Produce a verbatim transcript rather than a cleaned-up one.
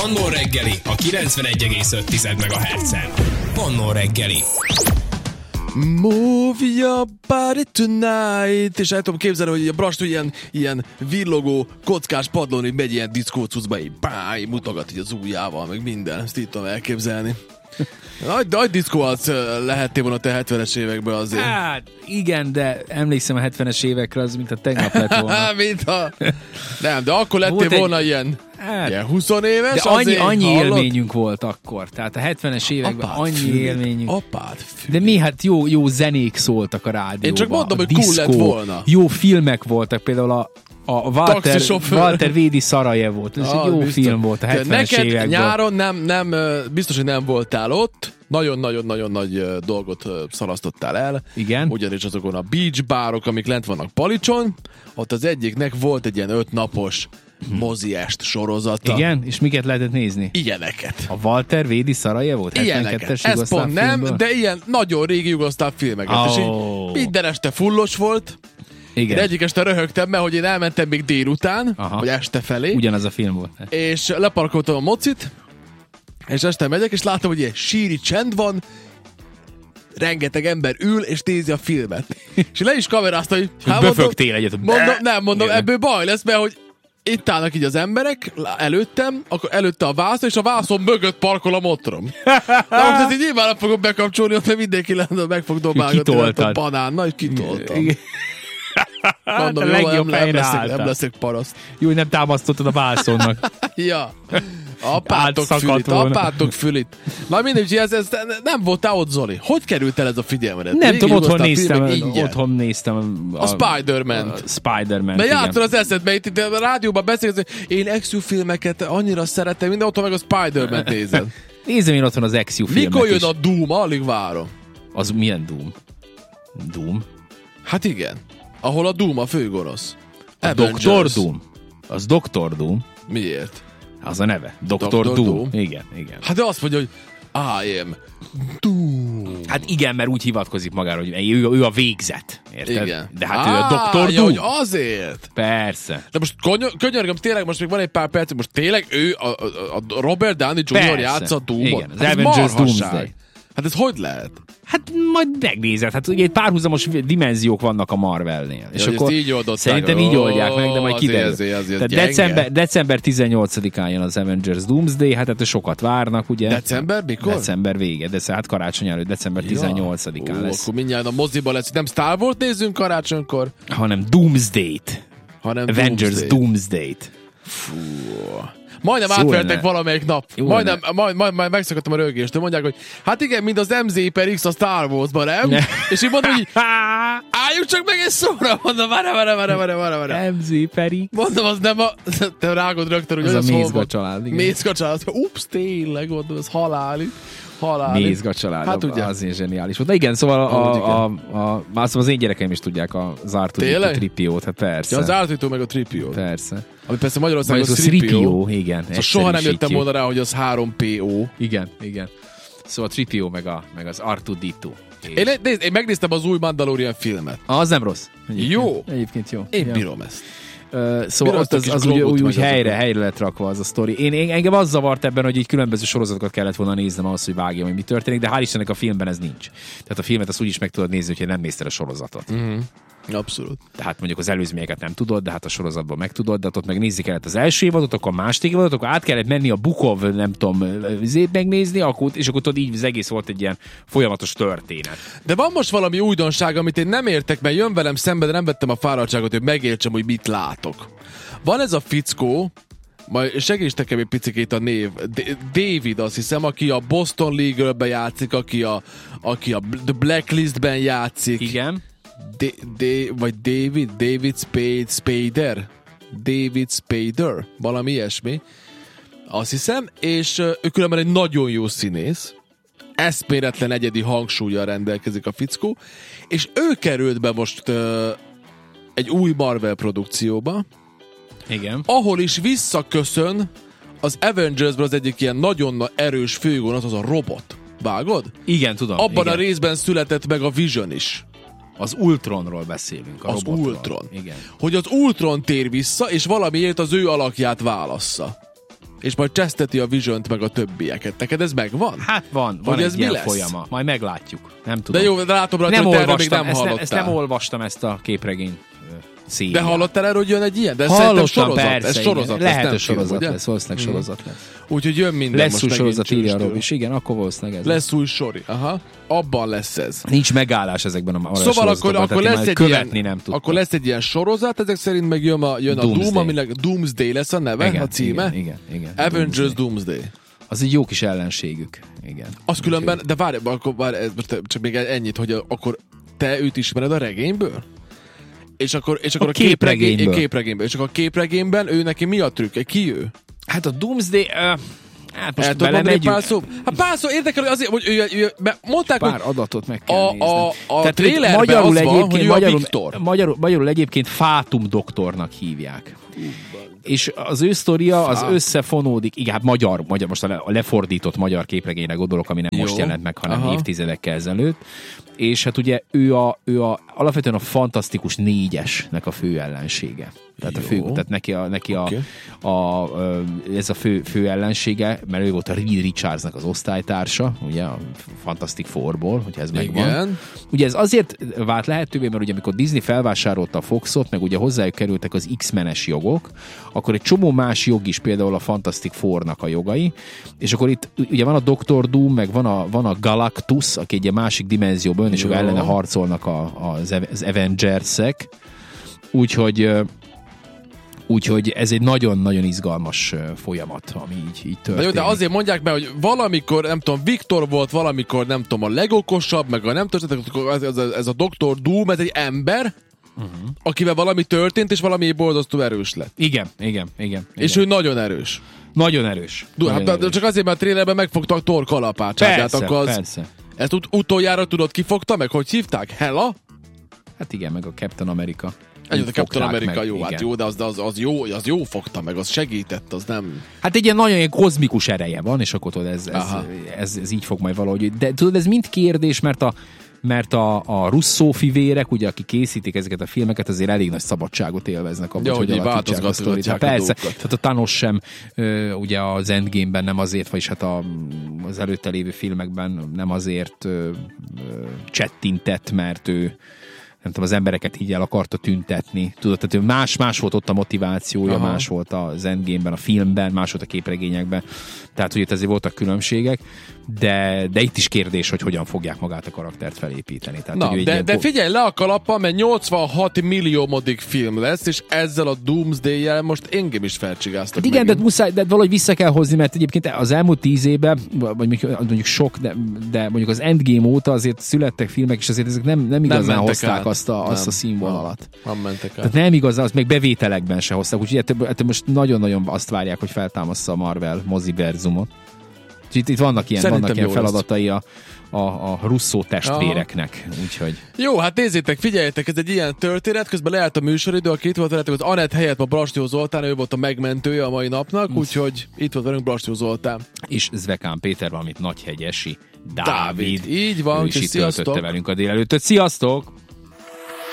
Mannon reggeli a kilencvenegy egész öt megahertzen. Mannon reggeli. Move your body tonight. És el tudom képzelni, hogy a Brast ilyen, ilyen villogó, kockás padlón, így megy ilyen diszkócuszba, így bá, így mutogat így az ujjával, meg minden. Ezt így tudom elképzelni. Nagy, nagy diszkóalc lehettél volna te hetvenes években azért. Hát, igen, de emlékszem a hetvenes évekre, az mint a tegnap lett volna. mint a... Nem, de akkor lettél egy... volna ilyen, hát, ilyen húsz éves. de annyi, azért, annyi hallott? élményünk volt akkor. Tehát a hetvenes években Apád annyi fülit, élményünk. Apád fülit. De mi, hát jó, jó zenék szóltak a rádióban. Én csak mondom, hogy diszkó, cool lett volna. Jó filmek voltak, például a a Walter, Walter Védi Szarajevót. Ez ah, egy jó biztos. Film volt a hetvenes neked években. Nyáron nem, nem, biztos, hogy nem voltál ott. Nagyon-nagyon-nagyon nagy dolgot szalasztottál el. Igen. Ugyanis azokon a beach bárok, amik lent vannak Palicson, ott az egyiknek volt egy ilyen ötnapos moziest sorozata. Igen? És miket lehetett nézni? Ilyeneket. A Walter Védi Szarajevót? Ilyeneket. Ez pont nem, filmből? De ilyen nagyon régi jugoszláv filmeket. Oh. És így minden este fullos volt. Igen. Én egyik este röhögtem, mert hogy én elmentem még délután, aha, vagy este felé. Ugyanaz a film volt. És leparkoltam a mocit, és este megyek, és látom, hogy ilyen síri csend van, rengeteg ember ül, és nézi a filmet. És le is kamerázta, hogy... Hát böfögtél egyet. Mondom, nem, mondom, igen, ebből baj lesz, mert hogy itt állnak így az emberek, előttem, akkor előtte a vászon, és a vászon mögött parkol a motrom. Na most ezt így nyilván nem fogom bekapcsolni, ott mindenki lenne, meg fog dobálgatni a banán. Na, hogy kitoltam. Mondom, jó, nem, nem, leszek, nem leszek paraszt. Jó, hogy nem támasztottad a vászonnak. Ja. Apátok fülit, apátok fülit. Na mindegy, ez, ez nem voltál ott, Zoli. Hogy került el ez a figyelmedet? Nem tudom, otthon néztem, otthon néztem a, a Spider-Man. A Spider-Man. De jártad az eszedbe, itt a rádióban beszélsz, én action filmeket annyira szeretem, minden otthon meg a Spider-Man nézed. Nézem én otthon az action filmet. Mikor jön is. a Doom? Alig várom. Az milyen Doom? Doom? Hát igen. Ahol a Doom a főgonosz. A doktor Doom. Az doktor Doom. Miért? Az a neve. doktor Doom. Doom. Igen, igen. Hát de azt mondja, hogy I am Doom. Hát igen, mert úgy hivatkozik magára, hogy ő, ő a végzet. Érted? Igen. De hát Á, ő a doktor ja, Doom. hogy azért. Persze. De most kony- könyörgöm, tényleg most még van egy pár perc, most tényleg ő, a, a, a Robert Downey junior játsza Doomot. Igen, az hát Avengers Doomsday. Hát ez hogy lehet? Hát majd megnézed, hát ugye párhuzamos dimenziók vannak a Marvelnél. És ja, akkor így szerintem így oldják meg, de majd kiderül. Azért, azért Tehát december, december tizennyolcadikán jön az Avengers Doomsday, hát ettől sokat várnak, ugye? December mikor? December vége, de hát karácsony előtt, december ja. tizennyolcadikán lesz. Akkor mindjárt a moziba lesz, nem Star Wars nézzünk karácsonykor? Hanem Doomsday-t. Hanem Avengers Doomsday-t. Fú... Majdnem szóval átvertek valamelyik nap. Jó, majdnem, majd, majd, majd megszakadtam a rögést. Mondják, hogy hát igen, mint az em zé per X a Star Wars-ban, nem? Ne. És így mondom, hogy álljunk csak meg egy szóra. Mondom, várj, várj, várj, várj, várj, várj. em zé per X. Mondom, az nem a... Te rágod rögtön, hogy az, az a Mézga család. Mézga család. Ups, tényleg, mondom, az haláli. Haláli. Mézga család, hát ugye. Az én zseniális volt. De igen, szóval a, a, a, a, a, az én gyerekeim is tudják az Artudito Tripiót, hát persze. Ja, az Artudito meg a Tripiót. Persze. Ami persze Magyarországon az Tripió. Igen. Szóval soha nem jöttem volna rá, hogy az három pé ó. Igen, igen. Szóval a Tripió meg, a, meg az Artudito. Én, nézd, én megnéztem az új Mandalorian filmet. Ah, az nem rossz. Egyébként. Jó. Egyébként jó. Én ja. bírom ezt. Uh, szóval ott az, az úgy, úgy, úgy helyre, helyre lett rakva az a sztori. Én, én engem az zavart ebben, hogy így különböző sorozatokat kellett volna néznem ahhoz, hogy vágjam, hogy mi történik, de hál' Istennek a filmben ez nincs. Tehát a filmet azt úgy is meg tudod nézni, hogyha nem nézted a sorozatot. Mm-hmm. Abszolút. Tehát mondjuk az előzményeket nem tudod, de hát a sorozatban meg tudod, de ott meg nézni kellett az első évadot, akkor a második évadot, akkor át kellett menni a Bukov, nem tudom, zét megnézni, akkor, és akkor tudod, így az egész volt egy ilyen folyamatos történet. De van most valami újdonság, amit én nem értek, mert jön velem szembe, de nem vettem a fáradtságot, hogy megértsem, hogy mit látok. Van ez a fickó, majd segíts nekem egy picikét a név, D- David, azt hiszem, aki a Boston Legal-ben játszik, aki a, aki a The Blacklist-ben játszik. Igen. D- D- vagy David, David Spade, Spader? David Spader? Valami ilyesmi. Azt hiszem, és uh, ő különben egy nagyon jó színész. Eszméletlen egyedi hangsúllyal rendelkezik a fickó, és ő került be most uh, egy új Marvel produkcióba, igen. ahol is visszaköszön az Avengersből az egyik ilyen nagyon erős főgonosz, az a robot. Vágod? Igen, tudom. Abban igen. a részben született meg a Vision is. Az Ultronról beszélünk. A az robotról. Ultron. Igen. Hogy az Ultron tér vissza, és valamiért az ő alakját válassza. és majd cseszteti a Visiont meg a többieket. Neked ez megvan? Hát van, van ez egy ilyen lesz? folyama. Majd meglátjuk. Nem tudom. De jó, de látom rajta, nem hogy erről még nem ezt hallottál. Ne, ezt nem olvastam, ezt a képregény szín. De hallottál erről, hogy jön egy ilyen? De hallottam, sorozat. Persze, ez sorozat lesz, lehet, hogy film, sorozat ugye? lesz, valószínűleg Hmm. sorozat lesz. Úgyhogy jön minden lesz most új megint sorozat, írja a csőstől. Robi. És igen, akkor valószínűleg ez. Lesz új sori. Aha. Abban lesz ez. Nincs megállás ezekben a Szóval akkor, akkor, lesz egy követni ilyen, nem tudtam. akkor lesz egy ilyen sorozat, ezek szerint meg jön a, jön a Doom, aminek Doomsday lesz a neve, igen, a címe. Igen, igen, igen. Avengers Doomsday. Doomsday. Az egy jó kis ellenségük. Igen. Az különben, de várj, akkor várj, ez most csak még ennyit, hogy akkor te őt ismered a regényből? És akkor, és akkor A a, képregény, képregényből. képregényből. És akkor a képregényben ő neki mi a trükk? Ki ő? Hát a Doomsday... Uh, hát most El tudod mondani belemegyünk. pár szó? Hát pár szó érdekel, hogy azért, hogy ő, ő, ő, mondták, Pár hogy adatot meg kell a, nézni. a, a Tehát trailerben magyarul az van, egyébként, hogy ő a magyarul, Viktor. Magyarul, magyarul egyébként Fátum doktornak hívják. És az ő sztoria az Fá. összefonódik, igen, hát magyar, magyar, most a, le, a lefordított magyar képregényre gondolok, ami nem Jó. most jelent meg, hanem Aha. évtizedekkel ezelőtt. És hát ugye ő a, ő a alapvetően a Fantasztikus négyesnek a fő ellensége. Tehát, a fő, tehát neki, a, neki Okay. a, a, a, ez a fő, fő ellensége, mert ő volt a Reed Richardsnak az osztálytársa, ugye a Fantastic Fourból, hogyha ez megvan. Igen. Ugye ez azért vált lehetővé, mert ugye amikor Disney felvásárolta a Foxot, meg ugye hozzájuk kerültek az X-menes jogok, akkor egy csomó más jog is, például a Fantastic Fournak a jogai, és akkor itt ugye van a doktor Doom, meg van a, van a Galactus, aki egy másik dimenzióban, és akkor ellene harcolnak a, az, az Avengers-ek, úgyhogy Úgyhogy ez egy nagyon-nagyon izgalmas folyamat, ami így, így történik. De jó, de azért mondják be, hogy valamikor, nem tudom, Viktor volt valamikor, nem tudom, a legokosabb, meg a nem történt, ez, ez, ez a doktor Doom, ez egy ember, uh-huh. akivel valami történt, és valami borzasztó erős lett. Igen, igen, igen. És igen. ő nagyon erős. Nagyon erős. Du, nagyon hát, erős. Csak azért, mert a trailerben megfogtak Thor kalapácsát. Persze, akkor az, persze. Ezt ut- utoljára tudod, ki fogta meg? Hogy hívták? Hela? Hát igen, meg a Captain America. Egyébként a Captain Fogták America meg, jó, igen. hát jó, de az, de az, az, jó, az jó fogta meg, az segített, az nem... Hát egy ilyen nagyon ilyen kozmikus ereje van, és akkor tudod, ez, ez, ez, ez így fog majd valahogy... De tudod, ez mind kérdés, mert a mert a, a Russo fivérek, ugye, akik készítik ezeket a filmeket, azért elég nagy szabadságot élveznek abban, ja, hogy hogy alakítsák a sztorit. Hát persze, tehát a Thanos sem ö, ugye az Endgame-ben nem azért, vagyis hát a, az előtte lévő filmekben nem azért ö, ö, csettintett, mert ő nem tudom, az embereket így el akarta tüntetni. Tudod, tehát más, más volt ott a motivációja, aha. más volt az Endgame-ben, a filmben, más volt a képregényekben. Tehát, hogy itt azért voltak különbségek, de, de itt is kérdés, hogy hogyan fogják magát a karaktert felépíteni. Tehát, na, hogy de, ilyen... de figyelj le a kalappal, mert nyolcvanhat milliómodik film lesz, és ezzel a Doomsday-jel most engem is felcsigáztak. Hát igen, de, muszáj, de valahogy vissza kell hozni, mert egyébként az elmúlt tíz évben, vagy mondjuk, mondjuk sok, de, de mondjuk az Endgame óta azért születtek filmek, és azért ezek nem, nem igazán nem hozták át. azt a, azt a színvonalat. Nem, nem mentek át. Tehát nem igazán, azt még bevételekben se hozták, úgyhogy ettől, ettől most nagyon-nagyon azt várják, hogy feltámassza a Marvel moziverzumot. Itt, itt vannak ilyen, vannak ilyen feladatai a, a, a Russo testvéreknek, úgyhogy... Jó, hát nézzétek, figyeljetek, ez egy ilyen történet, közben leállt a műsoridő, aki itt volt veletek, az Anett helyett ma Brastyó Zoltán, ő volt a megmentője a mai napnak, úgyhogy itt volt velünk Brastyó Zoltán. És Zvekán Péter, valamit Nagyhegyesi Dávid. Dávid. Így van, ő is itt sziasztok. töltötte velünk a délelőttöt. Sziasztok!